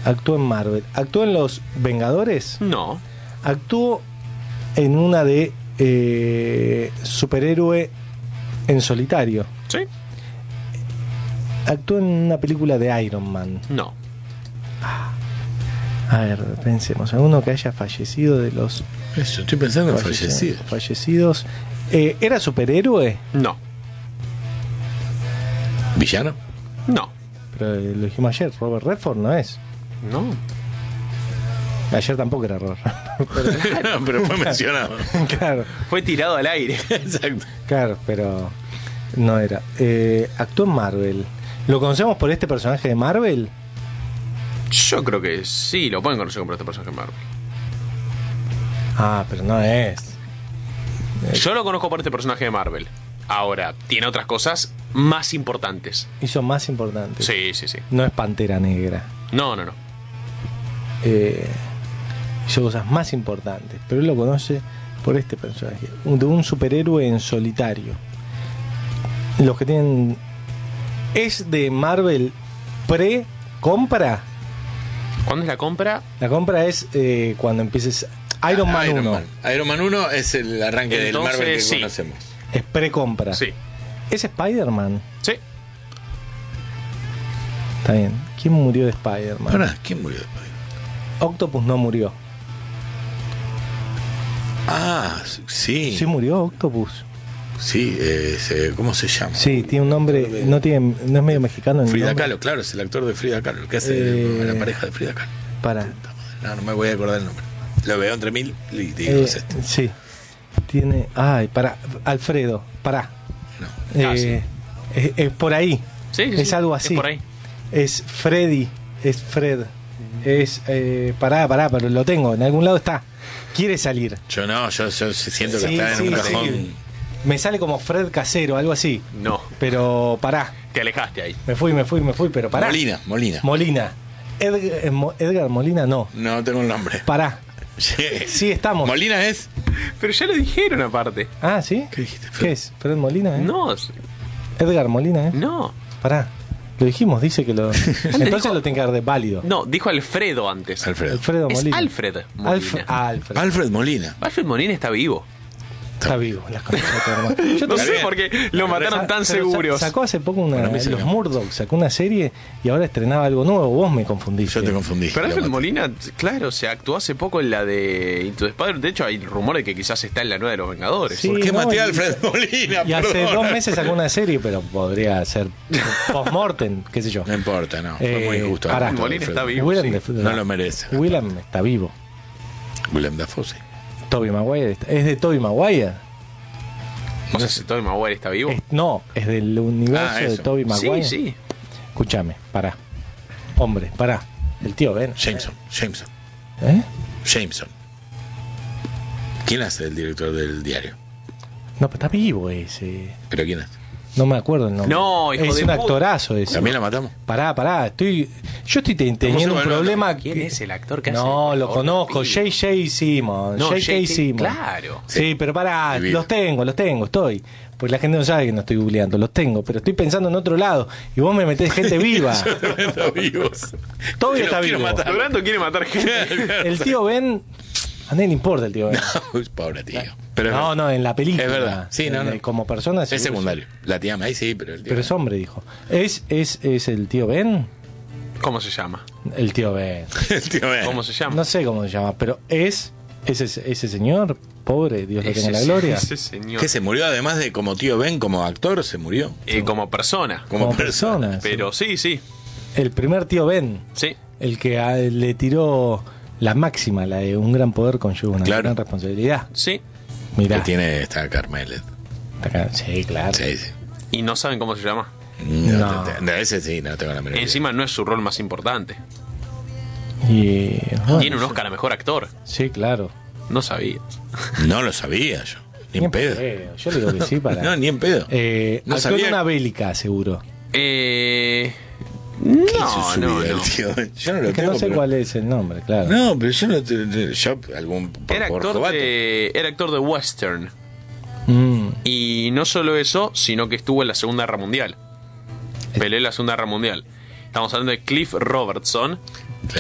Actuó en Marvel. ¿Actuó en Los Vengadores? No. Actuó en una de superhéroe en solitario. Sí. Actuó en una película de Iron Man. No. A ver, pensemos. ¿Alguno que haya fallecido de los Eso, estoy pensando en fallecido. fallecidos? ¿Era superhéroe? No. ¿Villano? No. Pero lo dijimos ayer. Robert Redford no es. No. Ayer tampoco era Robert. No, pero fue mencionado. Claro, Fue tirado al aire. Exacto. claro, pero no era. Actuó en Marvel. ¿Lo conocemos por este personaje de Marvel? Yo creo que sí, lo pueden conocer como este personaje de Marvel. Ah, pero no es. Yo lo conozco por este personaje de Marvel. Ahora, tiene otras cosas más importantes. Hizo más importante. Sí, sí, sí. No es Pantera Negra. No. Hizo cosas más importantes. Pero él lo conoce por este personaje. De un superhéroe en solitario. Los que tienen... ¿Es de Marvel pre-compra? ¿Cuándo es la compra? La compra es cuando empieces... Iron Man 1. Iron Man 1 es el arranque Entonces, del Marvel que sí. conocemos. Es pre-compra. Sí. ¿Es Spider-Man? Sí. Está bien. ¿Quién murió de Spider-Man? Pará, ¿quién murió después? Octopus no murió. Ah, sí. ¿Sí murió Octopus? Sí, ¿cómo se llama? Sí, tiene un nombre... No es medio mexicano. Frida nombre. Kahlo, claro, es el actor de Frida Kahlo, el que hace la pareja de Frida Kahlo. Para. No me voy a acordar el nombre. Lo veo entre mil y digo, es este. Sí. Tiene... Ay, para. Alfredo, para. No. Es por ahí. Sí, sí, Es sí. algo así. Es por ahí. Es Freddy. Es Fred. Es... pará, pero lo tengo. En algún lado está. Quiere salir. Yo no, yo siento que Sí, está en sí, un sí. cajón. Me sale como Fred Casero, algo así. No. Pero pará. Te alejaste ahí. Me fui, pero pará. Molina. Edgar Molina, no. No tengo el nombre. Pará. Sí, estamos. Molina es. Pero ya lo dijeron aparte. Ah, ¿sí? ¿Qué dijiste? ¿Qué es? ¿Fred Molina, No. Edgar Molina, No. Pará. Lo dijimos, dice que lo... Entonces dijo? lo tiene que dar de válido. No, dijo Alfredo antes. Alfredo Es Molina. Alfred Molina. Alfred. Alfred Molina. Alfred Molina está vivo. Está vivo. Las cosas de tu hermano. Yo No te- sé por qué lo mataron tan pero seguros. Sacó hace poco Bueno, a mí se los me- Murdoch, sacó una serie y ahora estrenaba algo nuevo. Vos me confundiste. Yo te confundí. Pero Alfred Lo maté. Molina, claro, se actuó hace poco en la de Into the Spider. De hecho, hay rumores de que quizás está en la nueva de los Vengadores. Sí. ¿Por qué no, maté y- a Alfred Molina? Y hace Perdón. 2 meses sacó una serie, pero podría ser post-mortem, qué sé yo. No importa, no. Fue muy injusto. pará. Alfred Molina está vivo. Willem sí. No lo merece. Willem está vivo. Willem Dafoe, sí. Tobey Maguire es de Tobey Maguire. No sé si Tobey Maguire está vivo. No, es del universo de eso. Tobey Maguire. Sí, sí. Escúchame, pará. Hombre, pará. El tío Ben. Jameson. ¿Eh? Jameson. ¿Quién hace el director del diario? No, pero está vivo ese. ¿Pero quién es? No me acuerdo el nombre. No, hijo es de un puta. actorazo ese. ¿También la matamos? Pará. Yo estoy teniendo un bueno, problema. ¿Quién es el actor que hace? No, por lo favor, conozco. no, J.J. Simmons. No, J.K. Simmons. Claro. Sí, pero pará, Divino. los tengo, estoy. Pues la gente no sabe que no estoy googleando, los tengo, pero estoy pensando en otro lado. Y vos me metés gente viva. Tremendo vivos. Todavía está quiero vivo. matar. Durando quiere matar gente. El tío Ben. A nadie le importa el tío Ben. Uy, pobre tío. Pero es No, verdad. no, en la película. Es verdad. Sí, no. Como persona Es seguro secundario. La tía May sí, pero el sí. tío. Pero es hombre, dijo. ¿Es el tío Ben? ¿Cómo se llama? El tío Ben. El tío Ben. ¿Cómo se llama? No sé cómo se llama, pero es ese señor, pobre, Dios lo tenga en la Ese- gloria. Ese señor. Que se murió además de como tío Ben, como actor, se murió. Como persona. Como persona. Pero sí, sí. El primer tío Ben, Sí. el que le tiró la máxima, la de un gran poder conlleva una Claro. gran responsabilidad. Sí. Mirá. Que tiene esta Carmelet. Sí, claro. Sí, sí. Y no saben cómo se llama. No. De ese sí, no tengo la menor idea. Encima no es su rol más importante. Y bueno, Tiene un Oscar a mejor actor. Sí, claro. No sabía. No lo sabía yo. Ni en pedo. Yo le digo que sí para. No, ni en pedo. No Actuó sabía. en una bélica, seguro. No, ¿Qué hizo su no, vida, no. el tío Ben? Yo no lo Es que tengo, no sé pero- cuál es el nombre, claro. No, pero yo no te- yo algún por Era actor jovato. era actor de western. Mm, Y no solo eso, sino que estuvo en la Segunda Guerra Mundial. Peleó en la Segunda Guerra Mundial. Estamos hablando de Cliff Robertson,